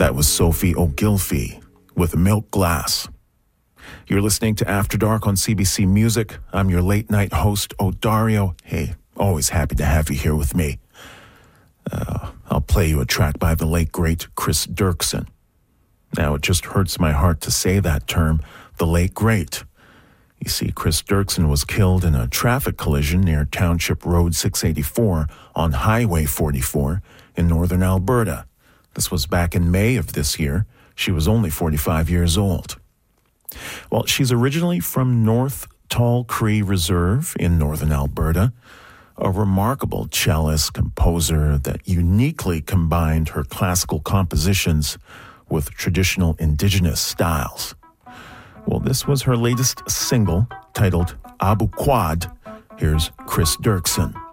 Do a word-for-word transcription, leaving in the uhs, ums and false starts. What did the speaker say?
That was Sophie Ogilvie with Milk Glass. You're listening to After Dark on C B C Music. I'm your late night host, Odario. Hey, always happy to have you here with me. Uh, I'll play you a track by the late, great Chris Dirksen. Now, it just hurts my heart to say that term, the late, great. You see, Chris Dirksen was killed in a traffic collision near Township Road six eighty-four on Highway forty-four in northern Alberta. This was back in May of this year. She was only forty-five years old. Well, she's originally from North Tall Cree Reserve in northern Alberta, a remarkable cellist composer that uniquely combined her classical compositions with traditional indigenous styles. Well, this was her latest single titled Abu Quad. Here's Chris Dirksen.